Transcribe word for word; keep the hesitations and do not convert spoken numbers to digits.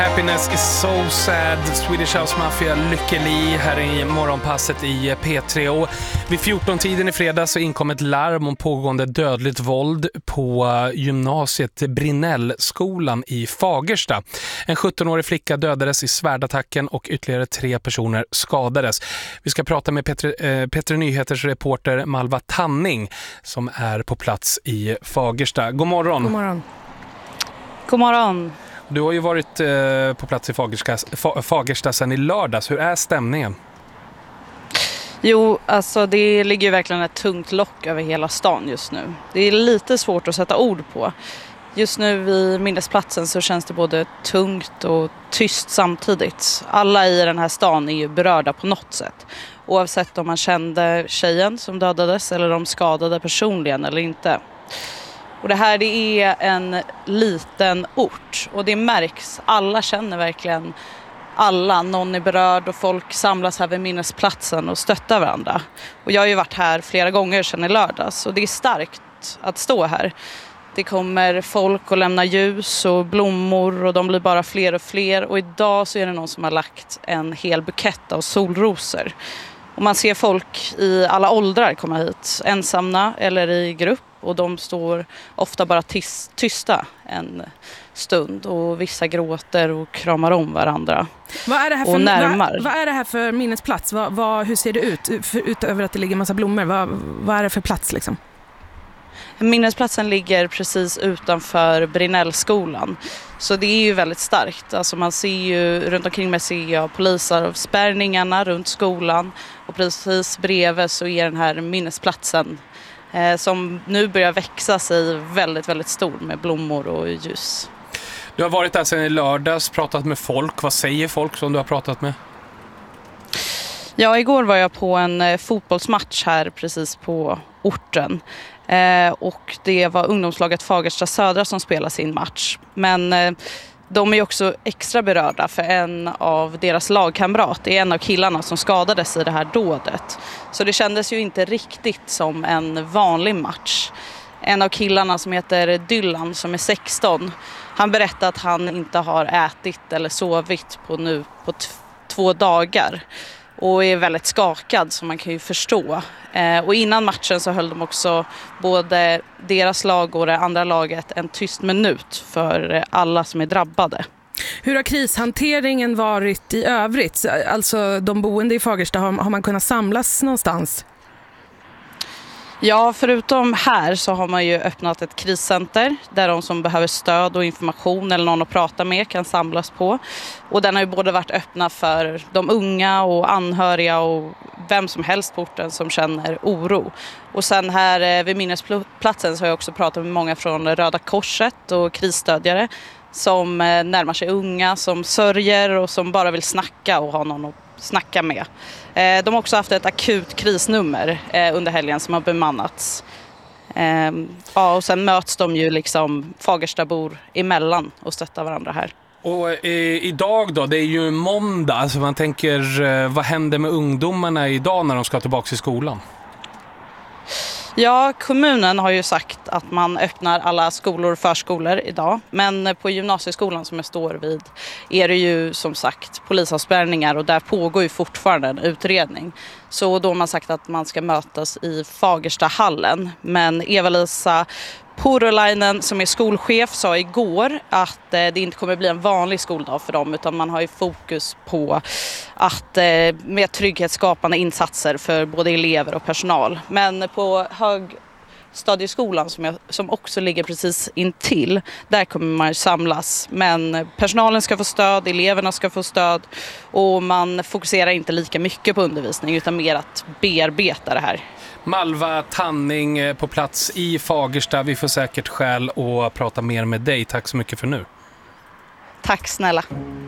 Happiness is so sad. Swedish House Mafia, Lykke Li här i morgonpasset i P tre. Och vid fjorton-tiden i fredag så inkom ett larm om pågående dödligt våld på gymnasiet Brinnellskolan i Fagersta. En sjutton-årig flicka dödades i svärdattacken och ytterligare tre personer skadades. Vi ska prata med Petre, eh, Petre Nyheters reporter Malva Tanning som är på plats i Fagersta. God morgon. God morgon. God morgon. Du har ju varit eh, på plats i Fagersta, Fagersta sedan i lördags. Hur är stämningen? Jo, alltså det ligger ju verkligen ett tungt lock över hela stan just nu. Det är lite svårt att sätta ord på. Just nu vid minnesplatsen så känns det både tungt och tyst samtidigt. Alla i den här stan är ju berörda på något sätt. Oavsett om man kände tjejen som dödades eller de skadade personligen eller inte. Och det här det är en liten ort och det märks. Alla känner verkligen alla. Någon är berörd och folk samlas här vid minnesplatsen och stöttar varandra. Och jag har ju varit här flera gånger sedan i lördags och det är starkt att stå här. Det kommer folk och lämna ljus och blommor och de blir bara fler och fler. Och idag så är det någon som har lagt en hel bukett av solrosor. Och man ser folk i alla åldrar komma hit, ensamma eller i grupp. Och de står ofta bara tis- tysta en stund. Och vissa gråter och kramar om varandra. Vad är det här för, och närmar. Vad, vad är det här för minnesplats? Vad, vad, hur ser det ut? För, utöver att det ligger en massa blommor, vad, vad är det för plats liksom? Minnesplatsen ligger precis utanför Brinnellskolan. Så det är ju väldigt starkt. Alltså man ser ju, runt omkring mig ser jag poliser och spärrningarna runt skolan. Och precis bredvid så är den här minnesplatsen eh, som nu börjar växa sig väldigt, väldigt stor med blommor och ljus. Du har varit där sedan i lördags, pratat med folk. Vad säger folk som du har pratat med? Ja, igår var jag på en eh, fotbollsmatch här precis på orten. Eh, och det var ungdomslaget Fagersta Södra som spelar sin match. Men eh, de är också extra berörda för en av deras lagkamrat är en av killarna som skadades i det här dådet. Så det kändes ju inte riktigt som en vanlig match. En av killarna som heter Dylan som är sexton, han berättade att han inte har ätit eller sovit på nu på t- två dagar. Och är väldigt skakad som man kan ju förstå. Eh, och innan matchen så höll de också både deras lag och det andra laget en tyst minut för alla som är drabbade. Hur har krishanteringen varit i övrigt? Alltså de boende i Fagersta, har, har man kunnat samlas någonstans? Ja, förutom här så har man ju öppnat ett kriscenter där de som behöver stöd och information eller någon att prata med kan samlas på. Och den har ju både varit öppna för de unga och anhöriga och vem som helst på orten som känner oro. Och sen här vid minnesplatsen så har jag också pratat med många från Röda Korset och krisstödjare som närmar sig unga, som sörjer och som bara vill snacka och ha någon att snacka med. De har också haft ett akut krisnummer under helgen som har bemannats. Ja, och sen möts de ju liksom Fagerstabor emellan och stöttar varandra här. Och eh, idag då, det är ju måndag, alltså man tänker eh, vad händer med ungdomarna idag när de ska tillbaka till skolan? Ja, kommunen har ju sagt att man öppnar alla skolor och förskolor idag. Men på gymnasieskolan som jag står vid är det ju som sagt polisavspärrningar och där pågår ju fortfarande en utredning. Så då har man sagt att man ska mötas i Fagerstahallen. Men Eva-Lisa Purolainen som är skolchef sa igår att det inte kommer bli en vanlig skoldag för dem utan man har ju fokus på att med trygghetsskapande insatser för både elever och personal. Men på högstadieskolan som, jag, som också ligger precis intill, där kommer man samlas. Men personalen ska få stöd, eleverna ska få stöd och man fokuserar inte lika mycket på undervisning utan mer att bearbeta det här. Malva Tanning på plats i Fagersta. Vi får säkert skäl att prata mer med dig. Tack så mycket för nu. Tack snälla.